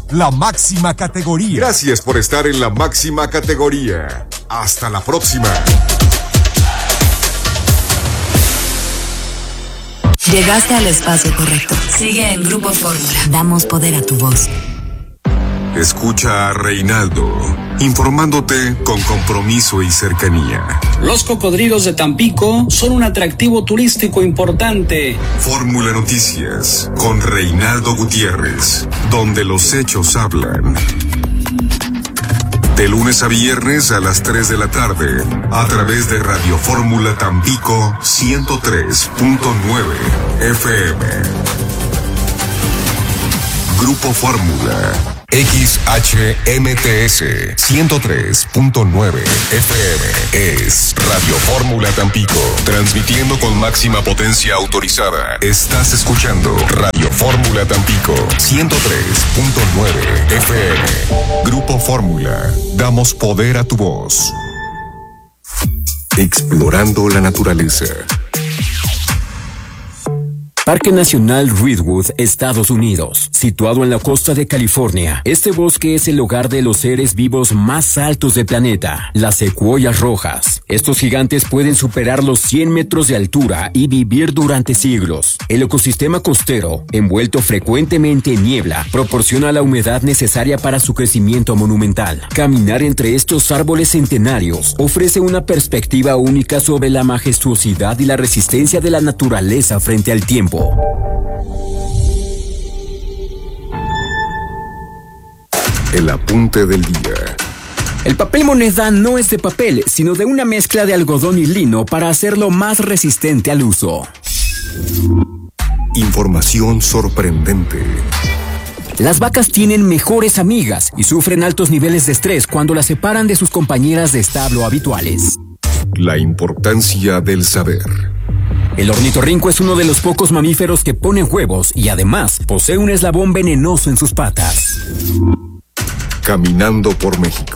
la máxima categoría. Gracias por estar en la máxima categoría. Hasta la próxima. Llegaste al espacio correcto. Sigue en Grupo Fórmula. Damos poder a tu voz. Escucha a Reinaldo, informándote con compromiso y cercanía. Los cocodrilos de Tampico son un atractivo turístico importante. Fórmula Noticias, con Reinaldo Gutiérrez, donde los hechos hablan. De lunes a viernes a las 3 de la tarde, a través de Radio Fórmula Tampico 103.9 FM. Grupo Fórmula. XHMTS 103.9 FM es Radio Fórmula Tampico, transmitiendo con máxima potencia autorizada. Estás escuchando Radio Fórmula Tampico 103.9 FM. Grupo Fórmula, damos poder a tu voz. Explorando la naturaleza. Parque Nacional Redwood, Estados Unidos. Situado en la costa de California, este bosque es el hogar de los seres vivos más altos del planeta, las secuoyas rojas. Estos gigantes pueden superar los 100 metros de altura y vivir durante siglos. El ecosistema costero, envuelto frecuentemente en niebla, proporciona la humedad necesaria para su crecimiento monumental. Caminar entre estos árboles centenarios ofrece una perspectiva única sobre la majestuosidad y la resistencia de la naturaleza frente al tiempo. El apunte del día. El papel moneda no es de papel, sino de una mezcla de algodón y lino para hacerlo más resistente al uso. Información sorprendente. Las vacas tienen mejores amigas y sufren altos niveles de estrés cuando las separan de sus compañeras de establo habituales. La importancia del saber. El ornitorrinco es uno de los pocos mamíferos que pone huevos y además posee un eslabón venenoso en sus patas. Caminando por México.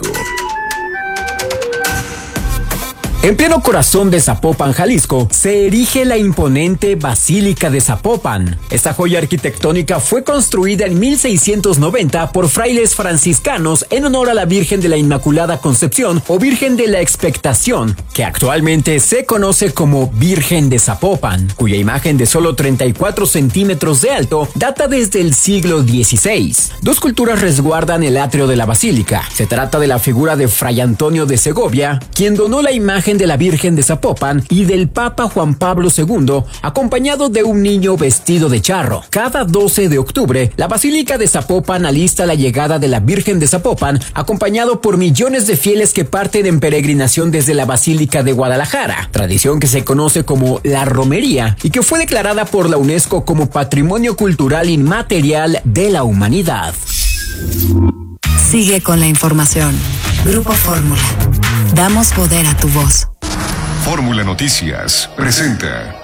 En pleno corazón de Zapopan, Jalisco, se erige la imponente Basílica de Zapopan. Esta joya arquitectónica fue construida en 1690 por frailes franciscanos en honor a la Virgen de la Inmaculada Concepción o Virgen de la Expectación, que actualmente se conoce como Virgen de Zapopan, cuya imagen de solo 34 centímetros de alto data desde el siglo XVI. Dos culturas resguardan el atrio de la basílica. Se trata de la figura de Fray Antonio de Segovia, quien donó la imagen de la Virgen de Zapopan, y del Papa Juan Pablo II, acompañado de un niño vestido de charro. Cada 12 de octubre, la Basílica de Zapopan alista la llegada de la Virgen de Zapopan, acompañado por millones de fieles que parten en peregrinación desde la Basílica de Guadalajara, tradición que se conoce como la romería y que fue declarada por la UNESCO como Patrimonio Cultural Inmaterial de la Humanidad. Sigue con la información. Grupo Fórmula. Damos poder a tu voz. Fórmula Noticias presenta.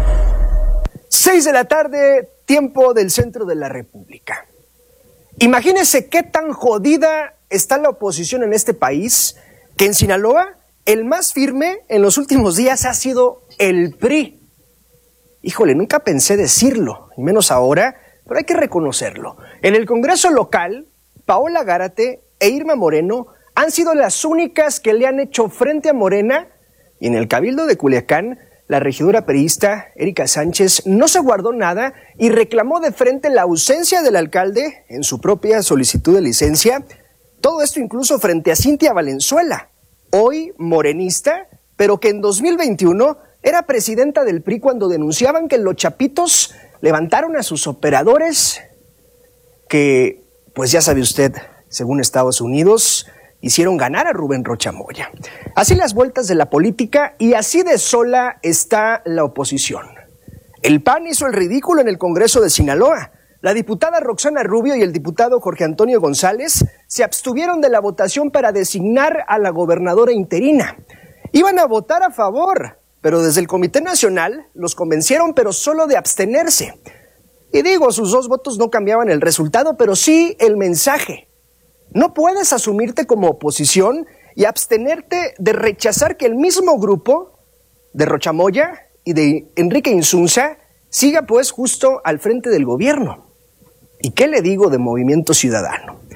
6 de la tarde, tiempo del centro de la República. Imagínense qué tan jodida está la oposición en este país, que en Sinaloa el más firme en los últimos días ha sido el PRI. Híjole, nunca pensé decirlo, y menos ahora, pero hay que reconocerlo. En el Congreso local, Paola Gárate e Irma Moreno han sido las únicas que le han hecho frente a Morena, y en el Cabildo de Culiacán, la regidora priista Erika Sánchez no se guardó nada y reclamó de frente la ausencia del alcalde en su propia solicitud de licencia. Todo esto incluso frente a Cintia Valenzuela, hoy morenista, pero que en 2021 era presidenta del PRI cuando denunciaban que los chapitos levantaron a sus operadores que, pues ya sabe usted, según Estados Unidos, hicieron ganar a Rubén Rocha Moya. Así las vueltas de la política y así de sola está la oposición. El PAN hizo el ridículo en el Congreso de Sinaloa. La diputada Roxana Rubio y el diputado Jorge Antonio González se abstuvieron de la votación para designar a la gobernadora interina. Iban a votar a favor, pero desde el Comité Nacional los convencieron, pero solo de abstenerse. Y digo, sus dos votos no cambiaban el resultado, pero sí el mensaje. No puedes asumirte como oposición y abstenerte de rechazar que el mismo grupo de Rocha Moya y de Enrique Insunza siga pues justo al frente del gobierno. ¿Y qué le digo de Movimiento Ciudadano?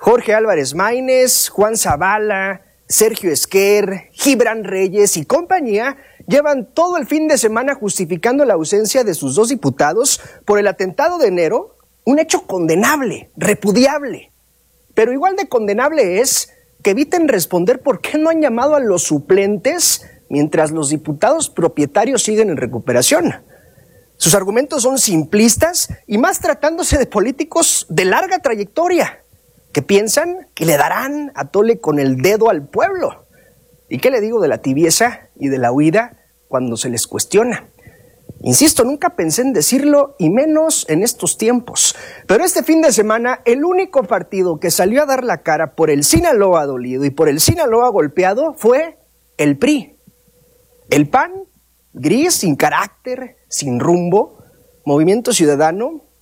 Jorge Álvarez Maínez, Juan Zavala, Sergio Esquer, Gibran Reyes y compañía llevan todo el fin de semana justificando la ausencia de sus 2 diputados por el atentado de enero, un hecho condenable, repudiable. Pero igual de condenable es que eviten responder por qué no han llamado a los suplentes mientras los diputados propietarios siguen en recuperación. Sus argumentos son simplistas y más tratándose de políticos de larga trayectoria que piensan que le darán a tole con el dedo al pueblo. ¿Y qué le digo de la tibieza y de la huida cuando se les cuestiona? Insisto, nunca pensé en decirlo y menos en estos tiempos. Pero este fin de semana, el único partido que salió a dar la cara por el Sinaloa dolido y por el Sinaloa golpeado fue el PRI. El PAN, gris, sin carácter, sin rumbo. Movimiento Ciudadano,